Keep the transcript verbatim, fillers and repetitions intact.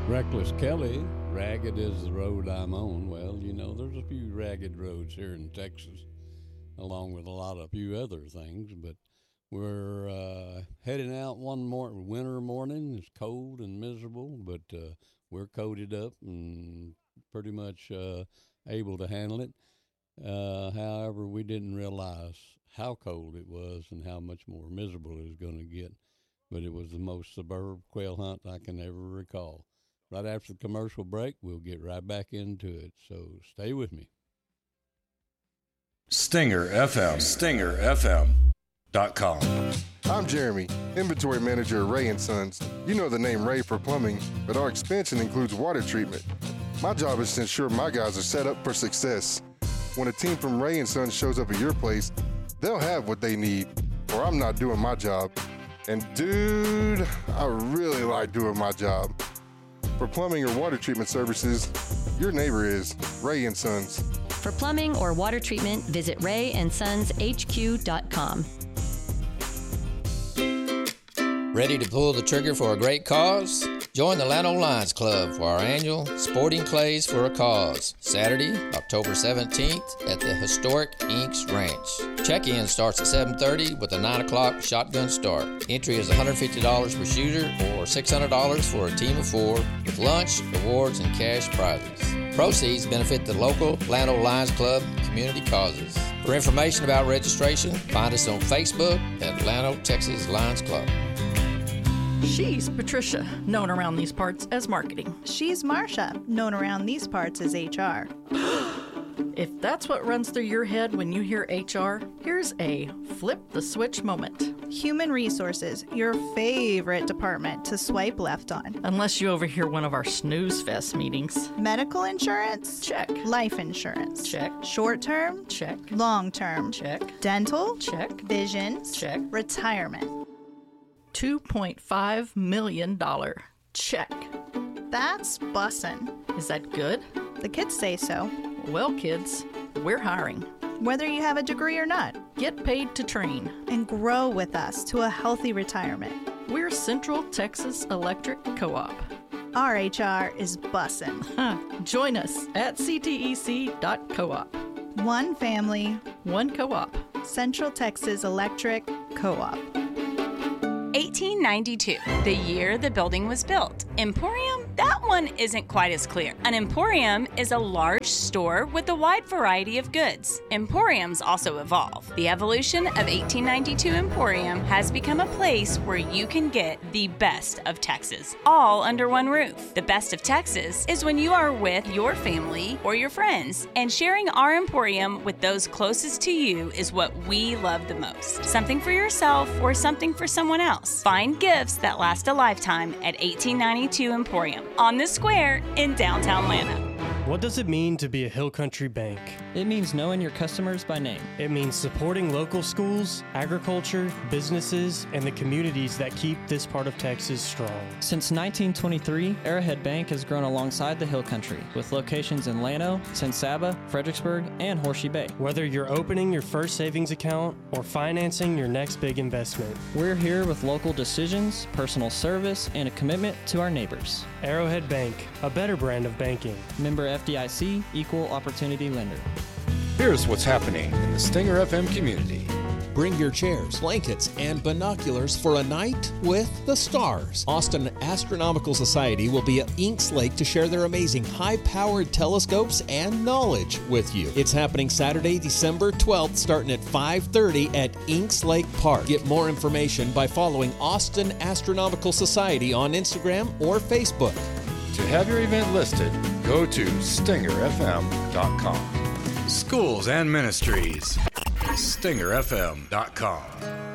Reckless Kelly, ragged is the road I'm on. Well, you know, there's a few ragged roads here in Texas, along with a lot of few other things, but we're uh, heading out one more winter morning. It's cold and miserable, but uh, we're coated up and pretty much uh, able to handle it. Uh, however, we didn't realize how cold it was and how much more miserable it was going to get, but it was the most superb quail hunt I can ever recall. Right after the commercial break, we'll get right back into it, so stay with me. Stinger F M, Stinger F M dot com. I'm Jeremy, inventory manager at Ray and Sons. You know the name Ray for plumbing, but our expansion includes water treatment. My job is to ensure my guys are set up for success. When a team from Ray and Sons shows up at your place, they'll have what they need, or I'm not doing my job. And dude, I really like doing my job. For plumbing or water treatment services, your neighbor is Ray and Sons. For plumbing or water treatment, visit ray and sons h q dot com. Ready to pull the trigger for a great cause? Join the Llano Lions Club for our annual Sporting Clays for a Cause, Saturday, October seventeenth at the historic Inks Ranch. Check-in starts at seven thirty with a nine o'clock shotgun start. Entry is one hundred fifty dollars per shooter or six hundred dollars for a team of four with lunch, awards, and cash prizes. Proceeds benefit the local Llano Lions Club community causes. For information about registration, find us on Facebook at Llano Texas Lions Club. She's Patricia, known around these parts as marketing. She's Marsha, known around these parts as H R. If that's what runs through your head when you hear H R, here's a flip the switch moment. Human Resources, your favorite department to swipe left on. Unless you overhear one of our snooze fest meetings. Medical insurance? Check. Life insurance? Check. Short term? Check. Long term? Check. Dental? Check. Vision? Check. Retirement? two point five million dollars. Check. That's bussin'. Is that good? The kids say so. Well, kids, we're hiring. Whether you have a degree or not. Get paid to train. And grow with us to a healthy retirement. We're Central Texas Electric Co-op. Our H R is bussin'. Join us at c t e c dot coop. One family. One co-op. Central Texas Electric Co-op. eighteen ninety-two, the year the building was built. Emporium? That one isn't quite as clear. An emporium is a large store with a wide variety of goods. Emporiums also evolve. The evolution of eighteen ninety-two Emporium has become a place where you can get the best of Texas, all under one roof. The best of Texas is when you are with your family or your friends, and sharing our Emporium with those closest to you is what we love the most. Something for yourself or something for someone else. Find gifts that last a lifetime at eighteen ninety-two Emporium on the square in downtown Llano. What does it mean to be a Hill Country bank? It means knowing your customers by name. It means supporting local schools, agriculture, businesses, and the communities that keep this part of Texas strong. Since nineteen twenty-three, Arrowhead Bank has grown alongside the Hill Country with locations in Llano, San Saba, Fredericksburg, and Horseshoe Bay. Whether you're opening your first savings account or financing your next big investment, we're here with local decisions, personal service, and a commitment to our neighbors. Arrowhead Bank, a better brand of banking. Member F D I C, Equal Opportunity Lender. Here's what's happening in the Stinger F M community. Bring your chairs, blankets, and binoculars for a night with the stars. Austin Astronomical Society will be at Inks Lake to share their amazing high-powered telescopes and knowledge with you. It's happening Saturday, December twelfth, starting at five thirty at Inks Lake Park. Get more information by following Austin Astronomical Society on Instagram or Facebook. To have your event listed, go to stinger f m dot com. Schools and ministries, stinger f m dot com.